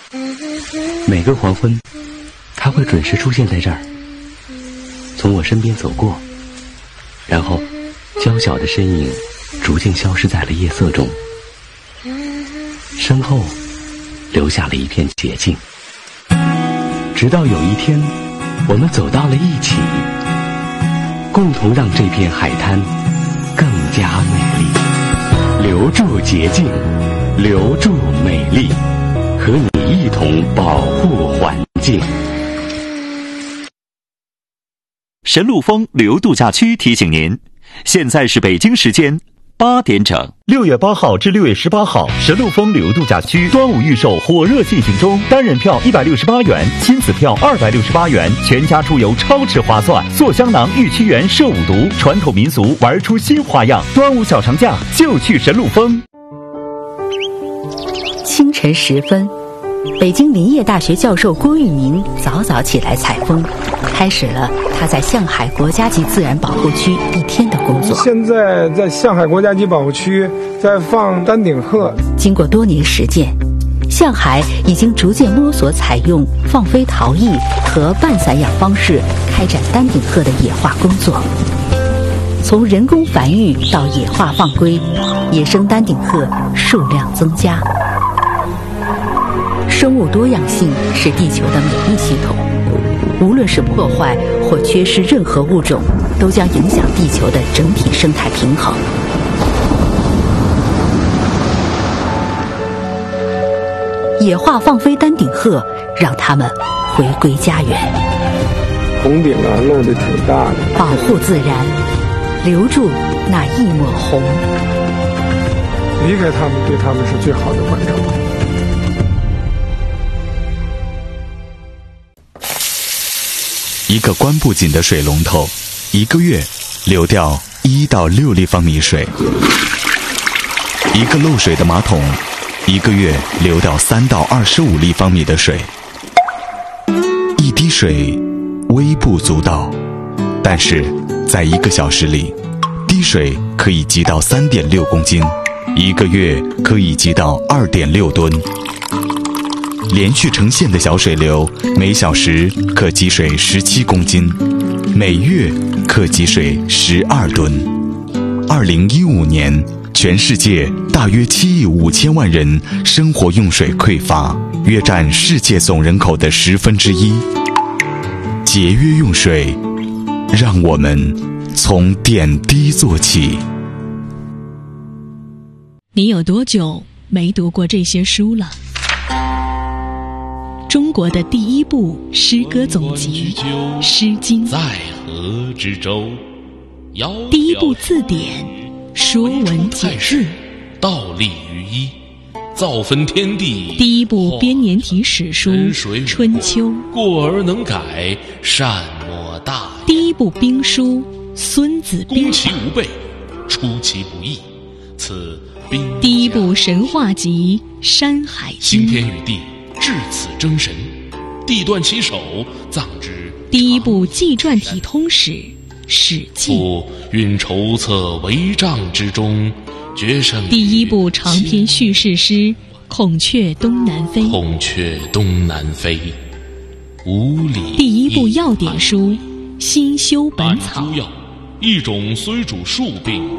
每个黄昏，他会准时出现在这儿，从我身边走过，然后娇小的身影逐渐消失在了夜色中，身后留下了一片洁净。直到有一天，我们走到了一起，共同让这片海滩更加美丽。留住洁净，留住美丽，和你一同保护环境。 神鹿峰旅游度假区提醒您，现在是北京时间8点整。 6月8号至6月18号，神鹿峰旅游度假区端午预售火热进行中，单人票168元，亲子票268元，全家出游超值划算。坐香囊玉屈原摄五毒，传统民俗玩出新花样。端午小长假就去神鹿峰。 清晨时分，北京林业大学教授郭玉明早早起来采风，开始了他在象海国家级自然保护区一天的工作。 现在在象海国家级保护区在放丹顶鹤。 经过多年实践，象海已经逐渐摸索采用放飞逃逸和半散养方式开展丹顶鹤的野化工作。从人工繁育到野化放归，野生丹顶鹤数量增加。生物多样性是地球的免疫系统，无论是破坏或缺失任何物种，都将影响地球的整体生态平衡。野化放飞丹顶鹤，让它们回归家园。 红顶露得挺大的。 保护自然，留住那一抹红。 离开它们，对它们是最好的关照。 一个关不紧的水龙头，1个月流掉1到6立方米水；一个漏水的马桶，1个月流掉3到25立方米的水。一滴水微不足道，但是在1个小时里，滴水可以积到3.6公斤，1个月可以积到2.6吨。连续成线的小水流，每小时可积水17公斤，每月可积水12吨。2015年，全世界大约7亿5千万人生活用水匮乏，约占世界总人口的1/10。节约用水，让我们从点滴做起。 你有多久没读过这些书了？中国的第一部诗歌总集《诗经》， 在河之洲， 第一部字典《说文解字》， 倒立于一，造分天地。 第一部编年体史书《春秋》， 过而能改，善莫大焉。 第一部兵书《孙子兵法》， 攻其无备，出其不意，此兵。 第一部神话集《山海经》， 新天与地，至此争神，地断其手，葬之。 第一部纪传体通史《史记》， 夫运筹策帷帐之中，决胜。 第一部长篇叙事诗《孔雀东南飞》， 孔雀东南飞，无理。 第一部药典书《新修本草》， 诸药，一种虽主数病，